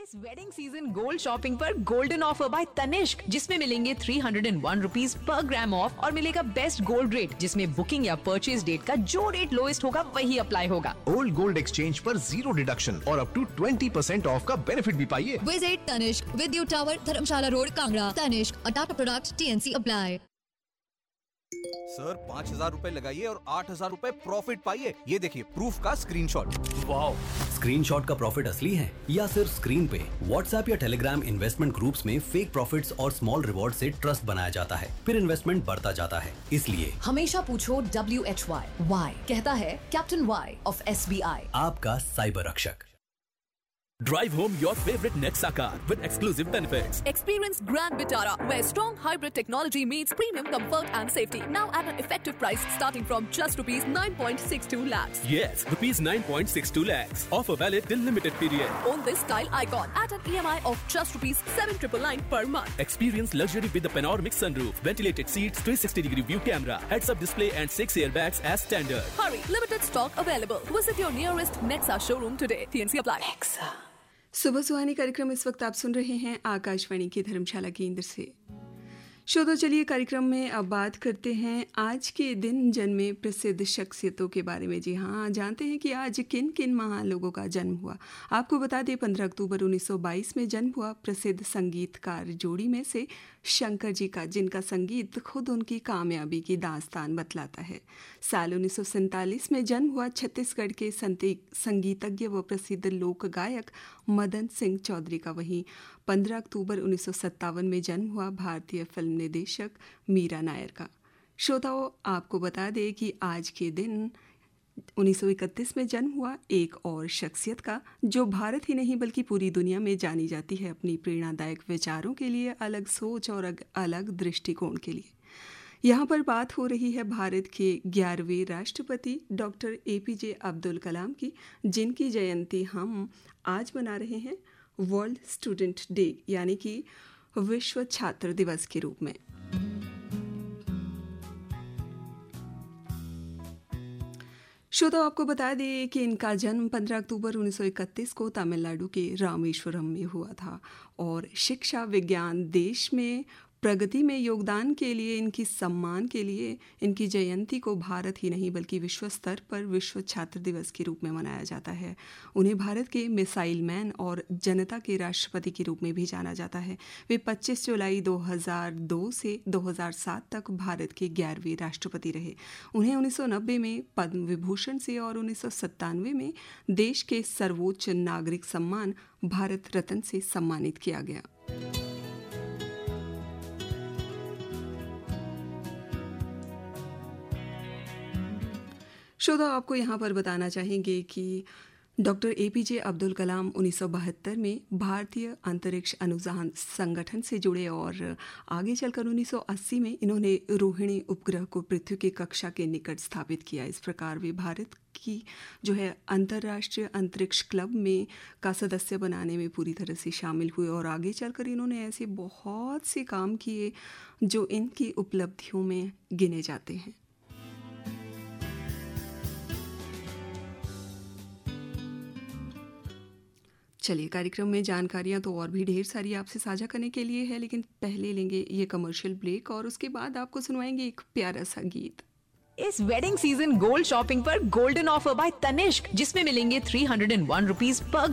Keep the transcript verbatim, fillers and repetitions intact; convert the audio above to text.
इस wedding season gold shopping पर golden offer bye Tanishq, जिसमें मिलेंगे three hundred and one rupees per gram of और मिलेगा बेस्ट गोल्ड रेट, जिसमें बुकिंग या परचेज डेट का जो रेट लोएस्ट होगा वही अप्लाई होगा। ओल्ड गोल्ड एक्सचेंज पर जीरो डिडक्शन और up to twenty percent of का बेनिफिट भी पाइए। विजिट तनिष्क, विद्युत टावर, धर्मशाला रोड, कांगड़ा। तनिष्क, अ Tata product, TNC apply. Sir पाँच हजार रूपए लगाइए और आठ हजार रूपए प्रॉफिट पाइए। ये देखिए प्रूफ का स्क्रीनशॉट। वाओ, स्क्रीनशॉट का प्रॉफिट असली है या सिर्फ स्क्रीन पे? व्हाट्सएप या टेलीग्राम इन्वेस्टमेंट ग्रुप्स में फेक प्रॉफिट्स और स्मॉल रिवॉर्ड से ट्रस्ट बनाया जाता है, फिर इन्वेस्टमेंट बढ़ता जाता है। इसलिए हमेशा पूछो डब्ल्यू एच वाई वाई, कहता है captain Y of S B I, आपका साइबर रक्षक। Drive home your favorite Nexa car with exclusive benefits. Experience Grand Vitara, where strong hybrid technology meets premium comfort and safety. Now at an effective price starting from just rupees nine point six two lakhs. Yes, rupees nine point six two lakhs. Offer valid till limited period. Own this style icon at an E M I of just rupees seven nine nine nine per month. Experience luxury with the panoramic sunroof, ventilated seats, three sixty degree view camera, heads-up display and six airbags as standard. Hurry, limited stock available. Visit your nearest Nexa showroom today. T N C apply. Nexa. सुबह सुहानी कार्यक्रम इस वक्त आप सुन रहे हैं आकाशवाणी की धर्मशाला केंद्र से। शो तो चलिए कार्यक्रम में अब बात करते हैं आज के दिन जन्मे प्रसिद्ध शख्सियतों के बारे में। जी हाँ, जानते हैं कि आज किन किन महान लोगों का जन्म हुआ। आपको बता दें पंद्रह अक्टूबर उन्नीस सौ बाईस में जन्म हुआ प्रसिद्ध संगीतकार जोड़ी में से शंकर जी का, जिनका संगीत खुद उनकी कामयाबी की दास्तान बतलाता है। साल उन्नीस सौ सैंतालीस में जन्म हुआ छत्तीसगढ़ के संगीतज्ञ व प्रसिद्ध लोक गायक मदन सिंह चौधरी का। वहीं पंद्रह अक्टूबर उन्नीस सौ सत्तावन में जन्म हुआ भारतीय फिल्म निर्देशक मीरा नायर का। श्रोताओं, आपको बता दें कि आज के दिन उन्नीस सौ इकतीस में जन्म हुआ एक और शख्सियत का, जो भारत ही नहीं बल्कि पूरी दुनिया में जानी जाती है अपनी प्रेरणादायक विचारों के लिए, अलग सोच और अलग दृष्टिकोण के लिए। यहाँ पर बात हो रही है भारत के ग्यारहवें राष्ट्रपति डॉक्टर ए पी जे अब्दुल कलाम की, जिनकी जयंती हम आज मना रहे हैं वर्ल्ड स्टूडेंट डे, यानी कि विश्व छात्र दिवस के रूप में। श्रोता, आपको बता दें कि इनका जन्म पंद्रह अक्टूबर उन्नीस सौ इकतीस को तमिलनाडु के रामेश्वरम में हुआ था और शिक्षा, विज्ञान, देश में प्रगति में योगदान के लिए, इनकी सम्मान के लिए इनकी जयंती को भारत ही नहीं बल्कि विश्व स्तर पर विश्व छात्र दिवस के रूप में मनाया जाता है। उन्हें भारत के मिसाइल मैन और जनता के राष्ट्रपति के रूप में भी जाना जाता है। वे पच्चीस जुलाई दो हज़ार दो से दो हज़ार सात तक भारत के ग्यारहवें राष्ट्रपति रहे। उन्हें उन्नीस सौ नब्बे में पद्म विभूषण से और उन्नीस सौ सत्तानवे में देश के सर्वोच्च नागरिक सम्मान भारत रत्न से सम्मानित किया गया। श्रोता, आपको यहाँ पर बताना चाहेंगे कि डॉक्टर ए पी जे अब्दुल कलाम उन्नीस सौ बहत्तर में भारतीय अंतरिक्ष अनुसंधान संगठन से जुड़े और आगे चलकर उन्नीस सौ अस्सी में इन्होंने रोहिणी उपग्रह को पृथ्वी की कक्षा के निकट स्थापित किया। इस प्रकार वे भारत की जो है अंतर्राष्ट्रीय अंतरिक्ष क्लब में का सदस्य बनाने में पूरी तरह से शामिल हुए और आगे चलकर इन्होंने ऐसे बहुत से काम किए जो इनकी उपलब्धियों में गिने जाते हैं। चलिए, कार्यक्रम में जानकारियां तो और भी ढेर सारी आपसे साझा करने के लिए है, लेकिन पहले लेंगे ये कमर्शियल ब्रेक और उसके बाद आपको सुनवाएंगे एक प्यारा सा गीत। इस वेडिंग सीजन गोल्ड शॉपिंग पर गोल्डन ऑफर बाय तनिष्क, जिसमें मिलेंगे three hundred and one rupees per